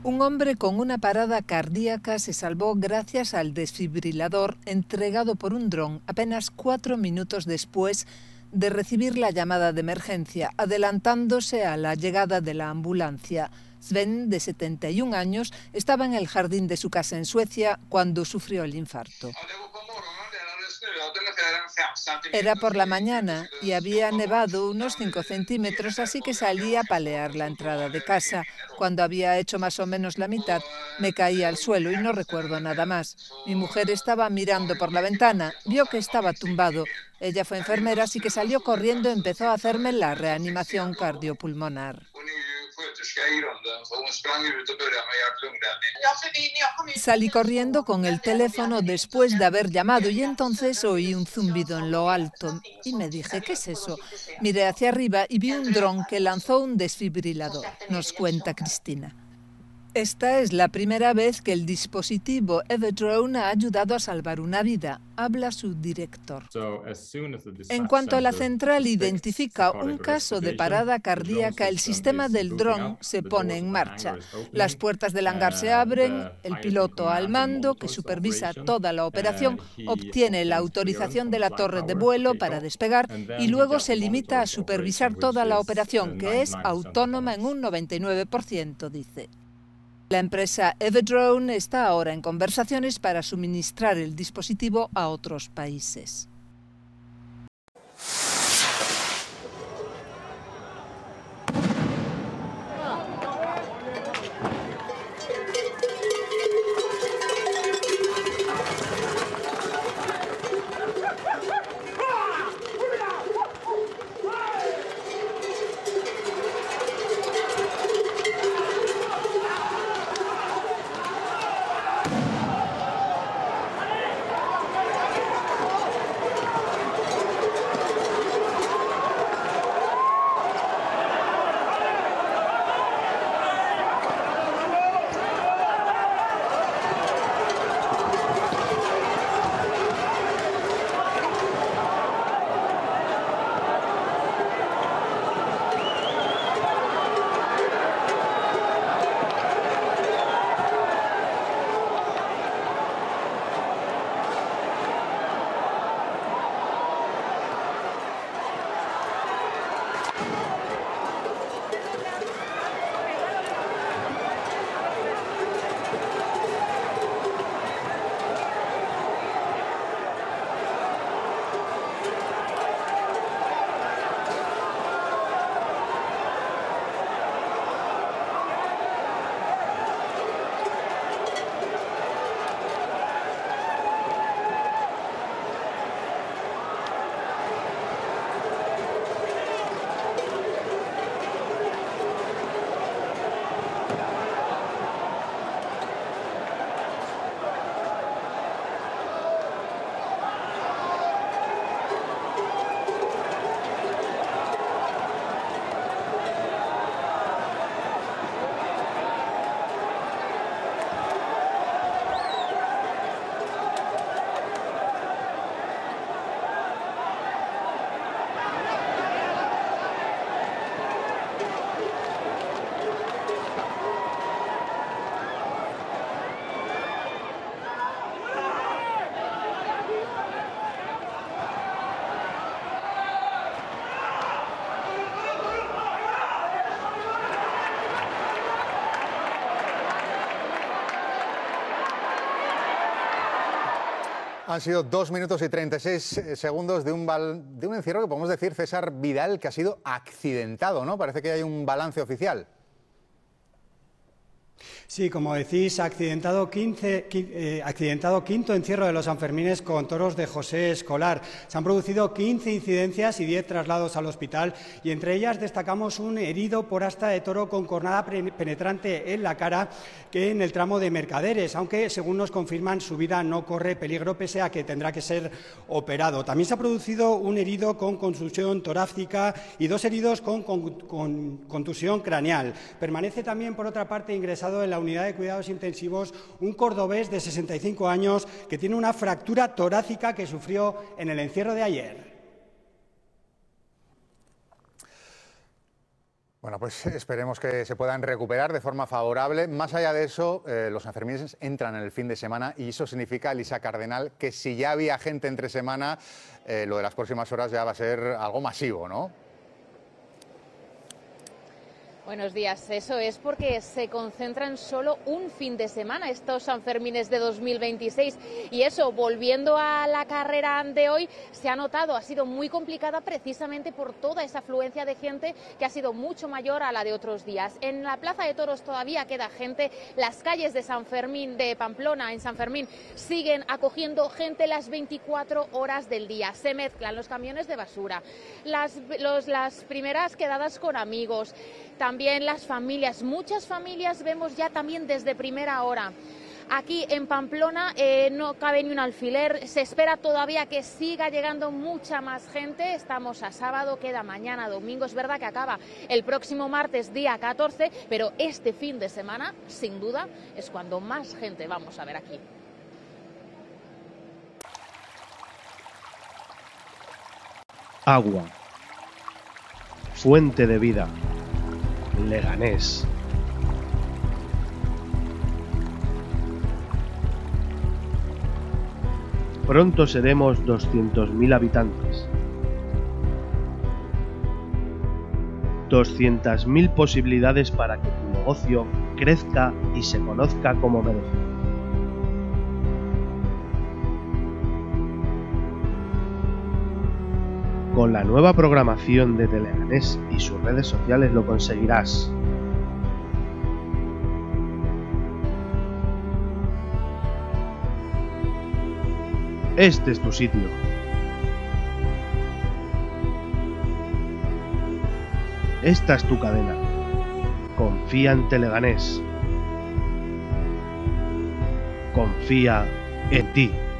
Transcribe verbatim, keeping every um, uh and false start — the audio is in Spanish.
Un hombre con una parada cardíaca se salvó gracias al desfibrilador entregado por un dron apenas cuatro minutos después de recibir la llamada de emergencia, adelantándose a la llegada de la ambulancia. Sven, de setenta y un años, estaba en el jardín de su casa en Suecia cuando sufrió el infarto. Era por la mañana y había nevado unos cinco centímetros, así que salí a palear la entrada de casa. Cuando había hecho más o menos la mitad, me caí al suelo y no recuerdo nada más. Mi mujer estaba mirando por la ventana, vio que estaba tumbado. Ella fue enfermera, así que salió corriendo y empezó a hacerme la reanimación cardiopulmonar. Salí corriendo con el teléfono después de haber llamado y entonces oí un zumbido en lo alto y me dije, ¿qué es eso? Miré hacia arriba y vi un dron que lanzó un desfibrilador, nos cuenta Cristina. Esta es la primera vez que el dispositivo Everdrone ha ayudado a salvar una vida, habla su director. En cuanto la central identifica un caso de parada cardíaca, el sistema del dron se pone en marcha. Las puertas del hangar se abren, el piloto al mando, que supervisa toda la operación, obtiene la autorización de la torre de vuelo para despegar y luego se limita a supervisar toda la operación, que es autónoma en un noventa y nueve por ciento, dice. La empresa Everdrone está ahora en conversaciones para suministrar el dispositivo a otros países. Han sido dos minutos y treinta y seis segundos de un, bal, de un encierro que podemos decir, César Vidal, que ha sido accidentado, ¿no? Parece que hay un balance oficial. Sí, como decís, accidentado, quince, eh, accidentado quinto encierro de los Sanfermines con toros de José Escolar. Se han producido quince incidencias y diez traslados al hospital y entre ellas destacamos un herido por asta de toro con cornada penetrante en la cara que en el tramo de Mercaderes, aunque según nos confirman su vida no corre peligro pese a que tendrá que ser operado. También se ha producido un herido con contusión torácica y dos heridos con, con, con contusión craneal. Permanece también por otra parte ingresado en la unidad de cuidados intensivos un cordobés de sesenta y cinco años que tiene una fractura torácica que sufrió en el encierro de ayer. Bueno, pues esperemos que se puedan recuperar de forma favorable. Más allá de eso, eh, los sanfermines entran en el fin de semana y eso significa, Elisa Cardenal, que si ya había gente entre semana, eh, lo de las próximas horas ya va a ser algo masivo, ¿no? Buenos días. Eso es porque se concentran solo un fin de semana estos Sanfermines de dos mil veintiséis y eso, volviendo a la carrera de hoy, se ha notado, ha sido muy complicada precisamente por toda esa afluencia de gente que ha sido mucho mayor a la de otros días. En la Plaza de Toros todavía queda gente, las calles de San Fermín, de Pamplona, en San Fermín, siguen acogiendo gente las veinticuatro horas del día. Se mezclan los camiones de basura, las, los, las primeras quedadas con amigos, también las familias, muchas familias vemos ya también desde primera hora. Aquí en Pamplona eh, no cabe ni un alfiler, se espera todavía que siga llegando mucha más gente. Estamos a sábado, queda mañana domingo, es verdad que acaba el próximo martes día catorce, pero este fin de semana, sin duda, es cuando más gente vamos a ver aquí. Agua, fuente de vida. Leganés. Pronto seremos doscientos mil habitantes. doscientas mil posibilidades para que tu negocio crezca y se conozca como merece. Con la nueva programación de Teleganés y sus redes sociales lo conseguirás. Este es tu sitio. Esta es tu cadena. Confía en Teleganés. Confía en ti.